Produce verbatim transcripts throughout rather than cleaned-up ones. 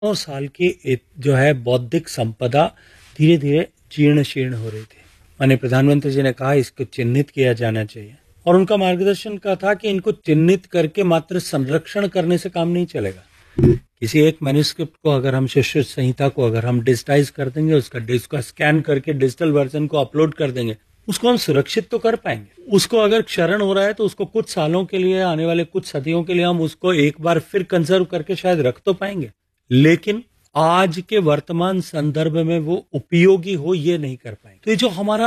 सौ साल की एक जो है बौद्धिक संपदा धीरे धीरे जीर्ण शीर्ण हो रही थी। माननीय प्रधानमंत्री जी ने कहा इसको चिन्हित किया जाना चाहिए और उनका मार्गदर्शन का था कि इनको चिन्हित करके मात्र संरक्षण करने से काम नहीं चलेगा। किसी एक मैन्युस्क्रिप्ट को अगर हम शिष्य संहिता को अगर हम डिजिटाइज कर देंगे, उसका उसका स्कैन करके डिजिटल वर्जन को अपलोड कर देंगे, उसको हम सुरक्षित तो कर पाएंगे। उसको अगर क्षरण हो रहा है तो उसको कुछ सालों के लिए, आने वाले कुछ सदियों के लिए हम उसको एक बार फिर कंजर्व करके शायद रख तो पाएंगे, लेकिन आज के वर्तमान संदर्भ में वो उपयोगी हो ये नहीं कर पाएंगे। तो ये जो हमारा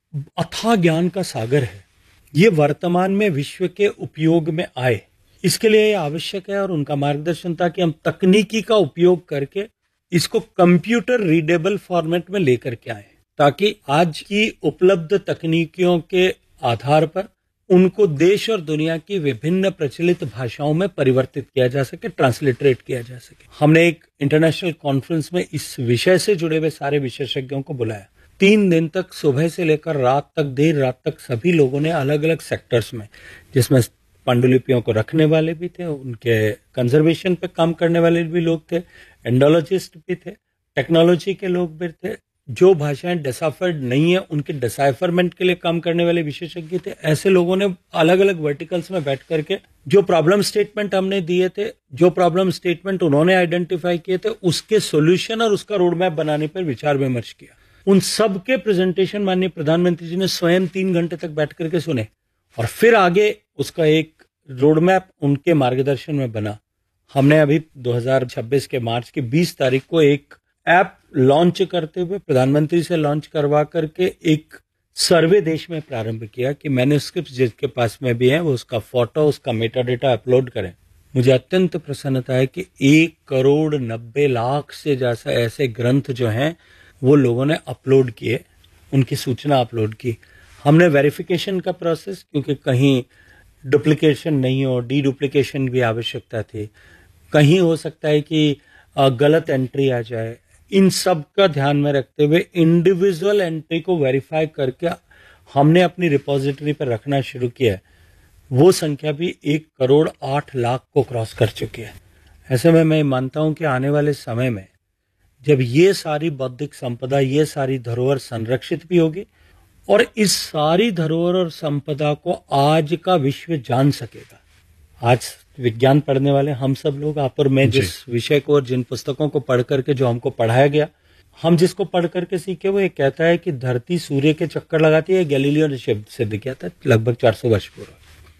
अथाह ज्ञान का सागर है, ये वर्तमान में विश्व के उपयोग में आए, इसके लिए ये आवश्यक है। और उनका मार्गदर्शन था कि हम तकनीकी का उपयोग करके इसको कंप्यूटर रीडेबल फॉर्मेट में लेकर के आए, ताकि आज की उपलब्ध तकनीकियों के आधार पर उनको देश और दुनिया की विभिन्न प्रचलित भाषाओं में परिवर्तित किया जा सके, ट्रांसलिटरेट किया जा सके। हमने एक इंटरनेशनल कॉन्फ्रेंस में इस विषय से जुड़े हुए सारे विशेषज्ञों को बुलाया। तीन दिन तक सुबह से लेकर रात तक, देर रात तक सभी लोगों ने अलग अलग सेक्टर्स में, जिसमें पांडुलिपियों को रखने वाले भी थे, उनके कंजर्वेशन पे काम करने वाले भी लोग थे, एंडोलॉजिस्ट भी थे, टेक्नोलॉजी के लोग भी थे, जो भाषाएं डिसाइफर्ड नहीं है उनके डिसाइफरमेंट के लिए काम करने वाले विशेषज्ञ थे। ऐसे लोगों ने अलग अलग वर्टिकल्स में बैठ करके जो प्रॉब्लम स्टेटमेंट हमने दिए थे, जो प्रॉब्लम स्टेटमेंट उन्होंने आइडेंटिफाई किए थे, उसके सॉल्यूशन और उसका रोड मैप बनाने पर विचार विमर्श किया। उन सब के प्रेजेंटेशन माननीय प्रधानमंत्री जी ने स्वयं तीन घंटे तक बैठ करके सुने और फिर आगे उसका एक रोड मैप उनके मार्गदर्शन में बना। हमने अभी दो हज़ार छब्बीस के मार्च की बीस तारीख को एक ऐप लॉन्च करते हुए प्रधानमंत्री से लॉन्च करवा करके एक सर्वे देश में प्रारंभ किया कि मैन्युस्क्रिप्ट जिसके पास में भी है वो उसका फोटो, उसका मेटा डेटा अपलोड करें। मुझे अत्यंत प्रसन्नता है कि एक करोड़ नब्बे लाख से जैसा ऐसे ग्रंथ जो हैं वो लोगों ने अपलोड किए, उनकी सूचना अपलोड की। हमने वेरिफिकेशन का प्रोसेस, क्योंकि कहीं डुप्लीकेशन नहीं हो, डी डुप्लीकेशन की आवश्यकता थी, कहीं हो सकता है कि गलत एंट्री आ जाए, इन सब का ध्यान में रखते हुए इंडिविजुअल एंट्री को वेरीफाई करके हमने अपनी रिपोजिटरी पर रखना शुरू किया। वो संख्या भी एक करोड़ आठ लाख को क्रॉस कर चुकी है। ऐसे में मैं मानता हूं कि आने वाले समय में जब ये सारी बौद्धिक संपदा, ये सारी धरोहर संरक्षित भी होगी और इस सारी धरोहर और संपदा को आज का विश्व जान सकेगा। आज विज्ञान पढ़ने वाले हम सब लोग, आप और मैं, जिस विषय को और जिन पुस्तकों को पढ़ करके जो हमको पढ़ाया गया, हम जिसको पढ़ करके सीखे, वो ये कहता है कि धरती सूर्य के चक्कर लगाती है। गैलीलियो ने सिद्ध किया था लगभग चार सौ वर्ष पूर्व।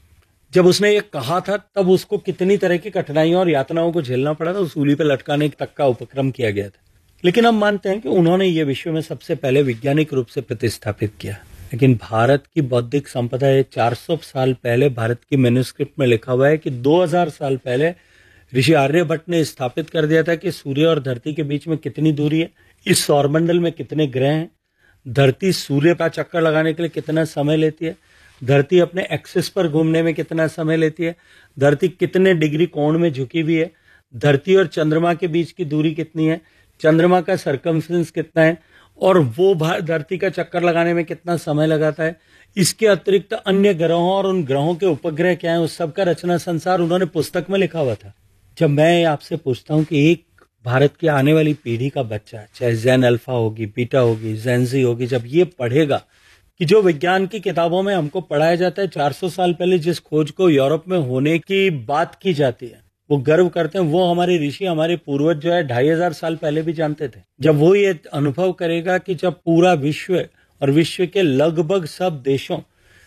जब उसने ये कहा था तब उसको कितनी तरह की कठिनाइयों और यातनाओं को झेलना पड़ा था, सूली पे लटकाने तक का उपक्रम किया गया था। लेकिन हम मानते हैं कि उन्होंने ये विश्व में सबसे पहले वैज्ञानिक रूप से प्रतिस्थापित किया। लेकिन भारत की बौद्धिक संपदा है चार सौ साल पहले भारत की मैन्युस्क्रिप्ट में लिखा हुआ है कि दो हज़ार साल पहले ऋषि आर्यभट्ट ने स्थापित कर दिया था कि सूर्य और धरती के बीच में कितनी दूरी है, इस सौरमंडल में कितने ग्रह हैं, धरती सूर्य का चक्कर लगाने के लिए कितना समय लेती है, धरती अपने एक्सिस पर घूमने में कितना समय लेती है, धरती कितने डिग्री कोण में झुकी हुई है, धरती और चंद्रमा के बीच की दूरी कितनी है, चंद्रमा का सरकमफ्रेंस कितना है और वो धरती का चक्कर लगाने में कितना समय लगाता है। इसके अतिरिक्त अन्य ग्रहों और उन ग्रहों के उपग्रह क्या है, उस सब का रचना संसार उन्होंने पुस्तक में लिखा हुआ था। जब मैं आपसे पूछता हूं कि एक भारत की आने वाली पीढ़ी का बच्चा, चाहे जैन अल्फा होगी, बीटा होगी, जैनजी होगी, जब ये पढ़ेगा कि जो विज्ञान की किताबों में हमको पढ़ाया जाता है, चार सौ साल पहले जिस खोज को यूरोप में होने की बात की जाती है, वो गर्व करते हैं, वो हमारे ऋषि, हमारे पूर्वज जो है ढाई हजार साल पहले भी जानते थे। जब वो ये अनुभव करेगा कि जब पूरा विश्व और विश्व के लगभग सब देशों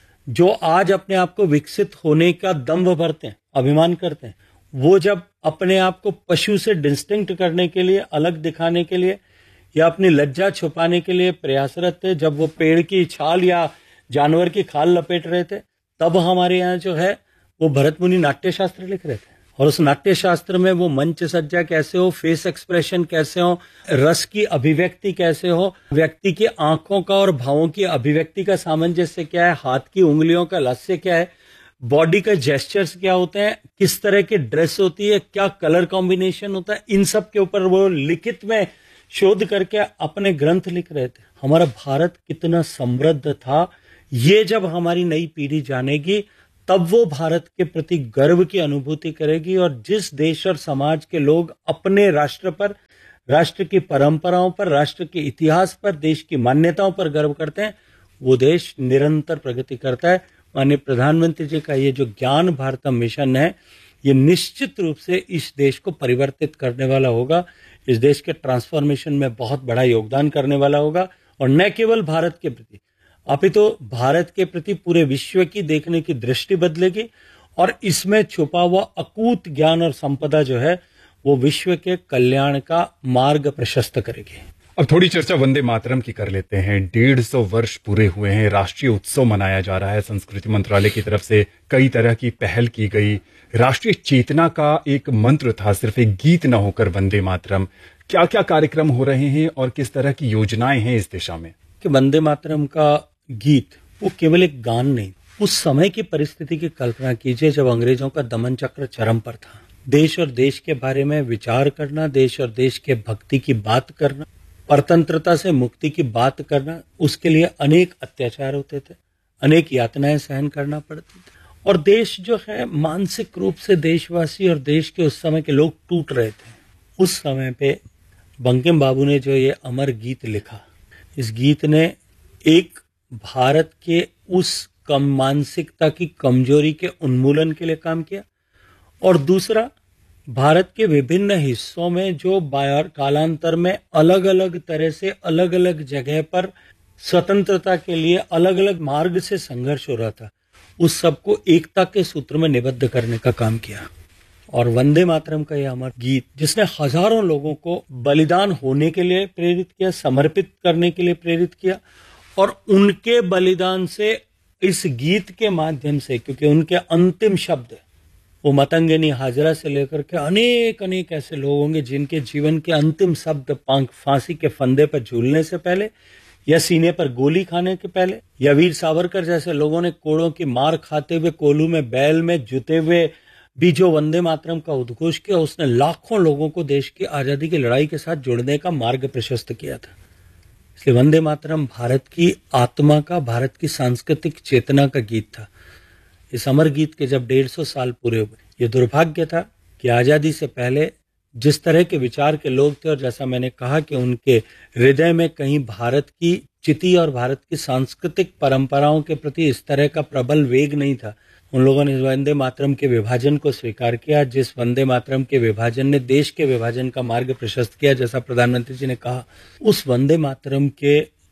जो आज अपने आप को विकसित होने का दम्भ भरते हैं, अभिमान करते हैं, वो जब अपने आप को पशु से डिस्टिंक्ट करने के लिए, अलग दिखाने के लिए या अपनी लज्जा छुपाने के लिए प्रयासरत थे, जब वो पेड़ की छाल या जानवर की खाल लपेट रहे थे, तब हमारे यहाँ जो है वो भरत मुनि नाट्य शास्त्र लिख रहे थे। और उस नाट्य शास्त्र में वो मंच सज्जा कैसे हो, फेस एक्सप्रेशन कैसे हो, रस की अभिव्यक्ति कैसे हो, व्यक्ति की आंखों का और भावों की अभिव्यक्ति का सामंजस्य क्या है, हाथ की उंगलियों का लस्य क्या है, बॉडी का जेस्चर्स क्या होते हैं, किस तरह की ड्रेस होती है, क्या कलर कॉम्बिनेशन होता है, इन सब के ऊपर वो लिखित में शोध करके अपने ग्रंथ लिख रहे थे। हमारा भारत कितना समृद्ध था, ये जब हमारी नई पीढ़ी जानेगी तब वो भारत के प्रति गर्व की अनुभूति करेगी। और जिस देश और समाज के लोग अपने राष्ट्र पर, राष्ट्र की परंपराओं पर, राष्ट्र के इतिहास पर, देश की मान्यताओं पर गर्व करते हैं, वो देश निरंतर प्रगति करता है। माननीय प्रधानमंत्री जी का ये जो ज्ञान भारतम मिशन है, ये निश्चित रूप से इस देश को परिवर्तित करने वाला होगा, इस देश के ट्रांसफॉर्मेशन में बहुत बड़ा योगदान करने वाला होगा। और न केवल भारत के प्रति, अपितु तो भारत के प्रति पूरे विश्व की देखने की दृष्टि बदलेगी और इसमें छुपा हुआ अकूत ज्ञान और संपदा जो है वो विश्व के कल्याण का मार्ग प्रशस्त करेगी। अब थोड़ी चर्चा वंदे मातरम की कर लेते हैं। डेढ़ सौ वर्ष पूरे हुए हैं, राष्ट्रीय उत्सव मनाया जा रहा है। संस्कृति मंत्रालय की तरफ से कई तरह की पहल की गई। राष्ट्रीय चेतना का एक मंत्र था, सिर्फ एक गीत न होकर वंदे मातरम। क्या क्या कार्यक्रम हो रहे हैं और किस तरह की योजनाएं हैं इस दिशा में? कि वंदे मातरम का गीत वो केवल एक गान नहीं, उस समय की परिस्थिति की कल्पना कीजिए जब अंग्रेजों का दमन चक्र चरम पर था। देश और देश के बारे में विचार करना, देश और देश के भक्ति की बात करना, परतंत्रता से मुक्ति की बात करना, उसके लिए अनेक अत्याचार होते थे, अनेक यातनाएं सहन करना पड़ती थी। और देश जो है मानसिक रूप से, देशवासी और देश के उस समय के लोग टूट रहे थे। उस समय पे बंकिम बाबू ने जो ये अमर गीत लिखा, इस गीत ने एक भारत के उस कम मानसिकता की कमजोरी के उन्मूलन के लिए काम किया और दूसरा भारत के विभिन्न हिस्सों में जो बायर कालांतर में अलग अलग तरह से अलग अलग जगह पर स्वतंत्रता के लिए अलग अलग मार्ग से संघर्ष हो रहा था, उस सबको एकता के सूत्र में निबद्ध करने का काम किया। और वंदे मातरम का यह अमर गीत जिसने हजारों लोगों को बलिदान होने के लिए प्रेरित किया, समर्पित करने के लिए प्रेरित किया और उनके बलिदान से इस गीत के माध्यम से, क्योंकि उनके अंतिम शब्द वो मतंगिनी हाजरा से लेकर के अनेक अनेक ऐसे लोग होंगे जिनके जीवन के अंतिम शब्द फांसी के फंदे पर झूलने से पहले या सीने पर गोली खाने के पहले, या वीर सावरकर जैसे लोगों ने कोड़ों की मार खाते हुए कोलू में बैल में जुते हुए भी जो वंदे मातरम का उद्घोष किया, उसने लाखों लोगों को देश की आजादी की लड़ाई के साथ जुड़ने का मार्ग प्रशस्त किया था। इसलिए वंदे मातरम भारत की आत्मा का, भारत की सांस्कृतिक चेतना का गीत था। इस अमर गीत के जब डेढ़ सौ साल पूरे हुए, ये दुर्भाग्य था कि आजादी से पहले जिस तरह के विचार के लोग थे और जैसा मैंने कहा कि उनके हृदय में कहीं भारत की चिति और भारत की सांस्कृतिक परंपराओं के प्रति इस तरह का प्रबल वेग नहीं था, उन लोगों ने वंदे मातरम के विभाजन को स्वीकार किया। जिस वंदे मातरम के विभाजन ने देश के विभाजन का मार्ग प्रशस्त किया, जैसा प्रधानमंत्री जी ने कहा, उस वंदे मातरम के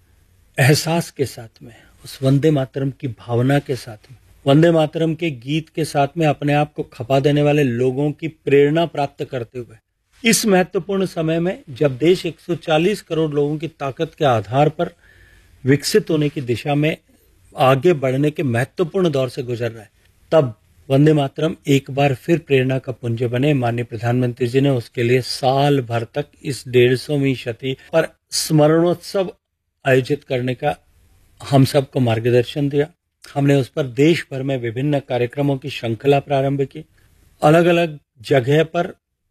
एहसास के साथ में, उस वंदे मातरम की भावना के साथ में, वंदे मातरम के गीत के साथ में अपने आप को खपा देने वाले लोगों की प्रेरणा प्राप्त करते हुए इस महत्वपूर्ण समय में जब देश एक सौ चालीस करोड़ लोगों की ताकत के आधार पर विकसित होने की दिशा में आगे बढ़ने के महत्वपूर्ण दौर से गुजर रहा है, तब वंदे मातरम एक बार फिर प्रेरणा का पुंज बने। माननीय प्रधानमंत्री जी ने उसके लिए साल भर तक इस डेढ़ सौवीं शती पर स्मरणोत्सव आयोजित करने का हम सबको मार्गदर्शन दिया। हमने उस पर देश भर में विभिन्न कार्यक्रमों की श्रृंखला प्रारंभ की। अलग अलग जगह पर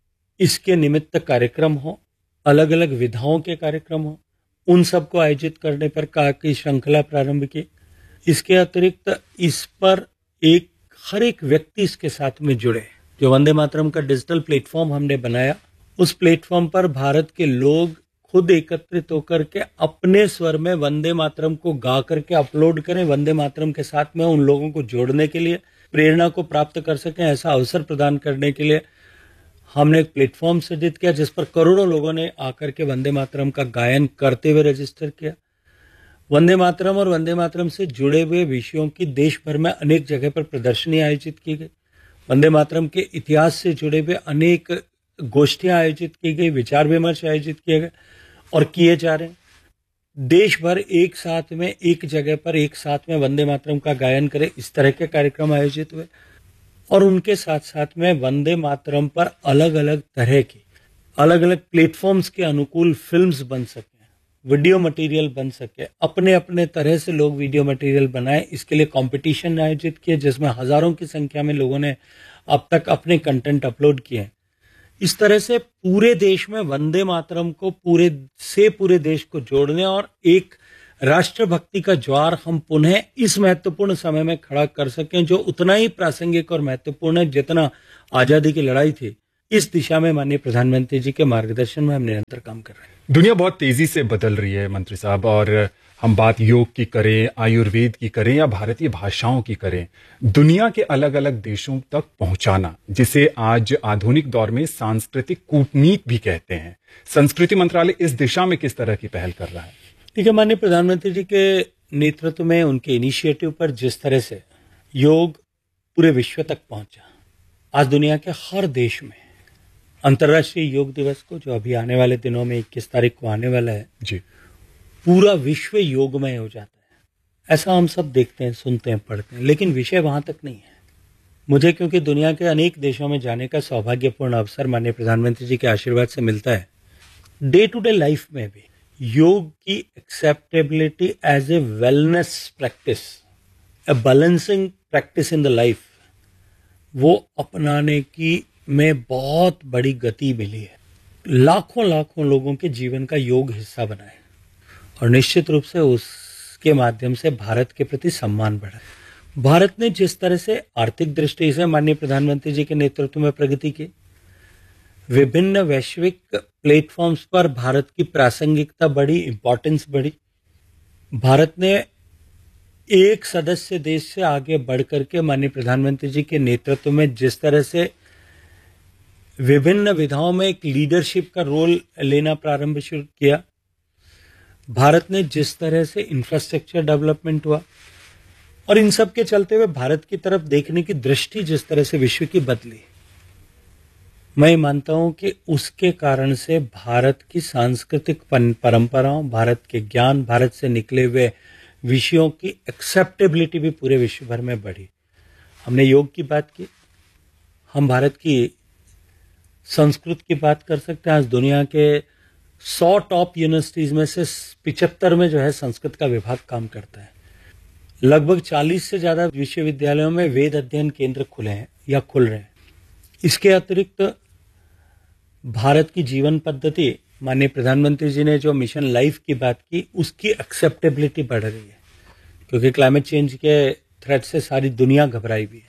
इसके निमित्त कार्यक्रम हो, अलग अलग विधाओं के कार्यक्रम हो, उन सबको आयोजित करने पर की श्रृंखला प्रारंभ की। इसके अतिरिक्त इस पर एक हर एक व्यक्ति इसके साथ में जुड़े। जो वंदे मातरम का डिजिटल प्लेटफॉर्म हमने बनाया, उस प्लेटफॉर्म पर भारत के लोग खुद एकत्रित होकर के अपने स्वर में वंदे मातरम को गा करके अपलोड करें, वंदे मातरम के साथ में उन लोगों को जोड़ने के लिए, प्रेरणा को प्राप्त कर सकें, ऐसा अवसर प्रदान करने के लिए हमने एक प्लेटफॉर्म सृजित किया जिस पर करोड़ों लोगों ने आकर के वंदे मातरम का गायन करते हुए रजिस्टर किया। वंदे मातरम और वंदे मातरम से जुड़े हुए विषयों की देश भर में अनेक जगह पर प्रदर्शनी आयोजित की गई। वंदे मातरम के इतिहास से जुड़े हुए अनेक गोष्ठियां आयोजित की गई, विचार विमर्श आयोजित किए गए और किए जा रहे हैं। देश भर एक साथ में, एक जगह पर एक साथ में वंदे मातरम का गायन करे, इस तरह के कार्यक्रम आयोजित हुए। और उनके साथ साथ में वंदे मातरम पर अलग अलग तरह की, अलग अलग प्लेटफॉर्म्स के अनुकूल फिल्म्स बन सके, वीडियो मटेरियल बन सके, अपने अपने तरह से लोग वीडियो मटेरियल बनाए। इसके लिए कंपटीशन आयोजित किए जिसमें हजारों की संख्या में लोगों ने अब तक अपने कंटेंट अपलोड किए हैं। इस तरह से पूरे देश में वंदे मातरम को पूरे से पूरे देश को जोड़ने और एक राष्ट्रभक्ति का ज्वार हम पुनः इस महत्वपूर्ण समय में खड़ा कर सकें, जो उतना ही प्रासंगिक और महत्वपूर्ण है जितना आजादी की लड़ाई थी। इस दिशा में माननीय प्रधानमंत्री जी के मार्गदर्शन में हम निरंतर काम कर रहे हैं। दुनिया बहुत तेजी से बदल रही है मंत्री साहब, और हम बात योग की करें, आयुर्वेद की करें या भारतीय भाषाओं की करें, दुनिया के अलग अलग देशों तक पहुंचाना, जिसे आज आधुनिक दौर में सांस्कृतिक कूटनीति भी कहते हैं, संस्कृति मंत्रालय इस दिशा में किस तरह की पहल कर रहा है? देखिए, माननीय प्रधानमंत्री जी के नेतृत्व में, उनके इनिशिएटिव पर जिस तरह से योग पूरे विश्व तक पहुंचा, आज दुनिया के हर देश में अंतर्राष्ट्रीय योग दिवस को, जो अभी आने वाले दिनों में इक्कीस तारीख को आने वाला है जी, पूरा विश्व योगमय हो जाता है। ऐसा हम सब देखते हैं, सुनते हैं, पढ़ते हैं, लेकिन विषय वहां तक नहीं है। मुझे क्योंकि दुनिया के अनेक देशों में जाने का सौभाग्यपूर्ण अवसर माननीय प्रधानमंत्री जी के आशीर्वाद से मिलता है, डे टू डे लाइफ में भी योग की acceptability as a wellness practice, a balancing practice in the life, वो अपनाने की में बहुत बड़ी गति मिली है। लाखों लाखों लोगों के जीवन का योग हिस्सा बना है, और निश्चित रूप से उसके माध्यम से भारत के प्रति सम्मान बढ़ा है। भारत ने जिस तरह से आर्थिक दृष्टि से माननीय प्रधानमंत्री जी के नेतृत्व में प्रगति की, विभिन्न वैश्विक प्लेटफॉर्म्स पर भारत की प्रासंगिकता बढ़ी, इंपॉर्टेंस बढ़ी। भारत ने एक सदस्य देश से आगे बढ़ करके माननीय प्रधानमंत्री जी के नेतृत्व में जिस तरह से विभिन्न विधाओं में एक लीडरशिप का रोल लेना प्रारंभ शुरू किया, भारत ने जिस तरह से इंफ्रास्ट्रक्चर डेवलपमेंट हुआ, और इन सब के चलते हुए भारत की तरफ देखने की दृष्टि जिस तरह से विश्व की बदली, मैं मानता हूं कि उसके कारण से भारत की सांस्कृतिक परंपराओं, भारत के ज्ञान, भारत से निकले हुए विषयों की एक्सेप्टेबिलिटी भी पूरे विश्व भर में बढ़ी। हमने योग की बात की, हम भारत की संस्कृत की बात कर सकते हैं। आज दुनिया के सौ टॉप यूनिवर्सिटीज में से पिचहत्तर में जो है संस्कृत का विभाग काम करता है। लगभग चालीस से ज्यादा विश्वविद्यालयों में वेद अध्ययन केंद्र खुले हैं या खुल रहे हैं। इसके अतिरिक्त भारत की जीवन पद्धति, माननीय प्रधानमंत्री जी ने जो मिशन लाइफ की बात की, उसकी एक्सेप्टेबिलिटी बढ़ रही है, क्योंकि क्लाइमेट चेंज के थ्रेट से सारी दुनिया घबराई हुई है।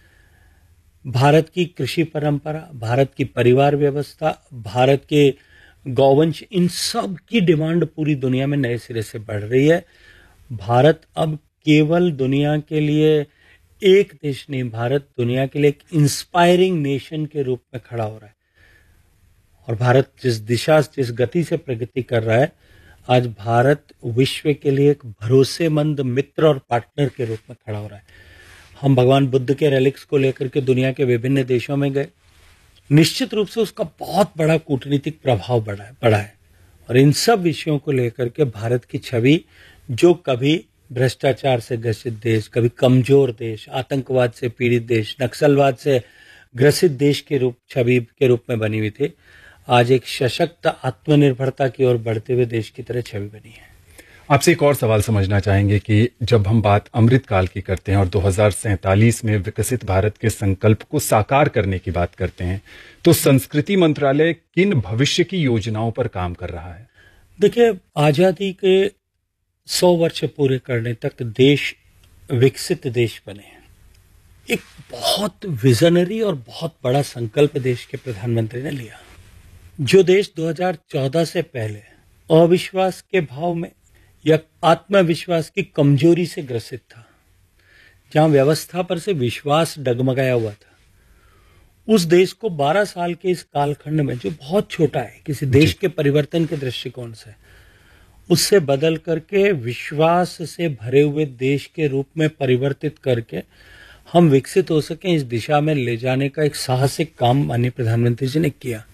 भारत की कृषि परंपरा, भारत की परिवार व्यवस्था, भारत के गौवंश, इन सब की डिमांड पूरी दुनिया में नए सिरे से बढ़ रही है। भारत अब केवल दुनिया के लिए एक देश नहीं, भारत दुनिया के लिए एक इंस्पायरिंग नेशन के रूप में खड़ा हो रहा है। और भारत जिस दिशा, जिस गति से प्रगति कर रहा है, आज भारत विश्व के लिए एक भरोसेमंद मित्र और पार्टनर के रूप में खड़ा हो रहा है। हम भगवान बुद्ध के रेलिक्स को लेकर के दुनिया के विभिन्न देशों में गए, निश्चित रूप से उसका बहुत बड़ा कूटनीतिक प्रभाव बढ़ा है बढ़ा है और इन सब विषयों को लेकर के भारत की छवि, जो कभी भ्रष्टाचार से ग्रसित देश, कभी कमजोर देश, आतंकवाद से पीड़ित देश, नक्सलवाद से ग्रसित देश के रूप छवि के रूप में बनी हुई थी, आज एक सशक्त आत्मनिर्भरता की ओर बढ़ते हुए देश की तरह छवि बनी है। आपसे एक और सवाल समझना चाहेंगे कि जब हम बात अमृतकाल की करते हैं और दो हज़ार सैंतालीस में विकसित भारत के संकल्प को साकार करने की बात करते हैं, तो संस्कृति मंत्रालय किन भविष्य की योजनाओं पर काम कर रहा है? देखिए, आजादी के सौ वर्ष पूरे करने तक देश विकसित देश बने। एक बहुत विजनरी और बहुत बड़ा संकल्प देश के प्रधानमंत्री ने लिया। जो देश दो हज़ार चौदह से पहले अविश्वास के भाव में या आत्मविश्वास की कमजोरी से ग्रसित था, जहां व्यवस्था पर से विश्वास डगमगाया हुआ था, उस देश को बारह साल के इस कालखंड में, जो बहुत छोटा है किसी देश के परिवर्तन के दृष्टिकोण से, उससे बदल करके विश्वास से भरे हुए देश के रूप में परिवर्तित करके हम विकसित हो सके, इस दिशा में ले जाने का एक साहसिक काम माननीय प्रधानमंत्री जी ने किया।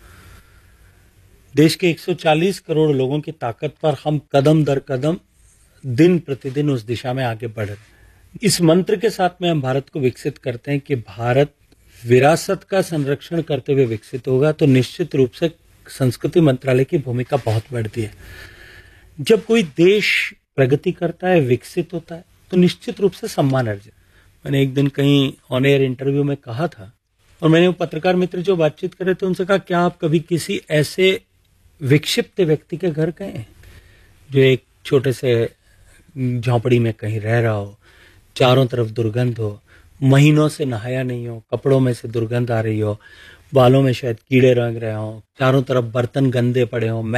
देश के एक सौ चालीस करोड़ लोगों की ताकत पर हम कदम दर कदम दिन प्रतिदिन उस दिशा में आगे बढ़ रहे हैं। इस मंत्र के साथ में हम भारत को विकसित करते हैं कि भारत विरासत का संरक्षण करते हुए विकसित होगा, तो निश्चित रूप से संस्कृति मंत्रालय की भूमिका बहुत बढ़ती है। जब कोई देश प्रगति करता है, विकसित होता है, तो निश्चित रूप से सम्मान अर्जित। मैंने एक दिन कहीं ऑन एयर इंटरव्यू में कहा था, और मैंने वो पत्रकार मित्र जो बातचीत कर रहे थे उनसे कहा, क्या आप कभी किसी ऐसे विक्षिप्त व्यक्ति के घर गए जो एक छोटे से झोंपड़ी में कहीं रह रहा हो, चारों तरफ दुर्गंध हो, महीनों से नहाया नहीं हो, कपड़ों में से दुर्गंध आ रही हो, बालों में शायद कीड़े रंग रहे हो, चारों तरफ बर्तन गंदे पड़े हों,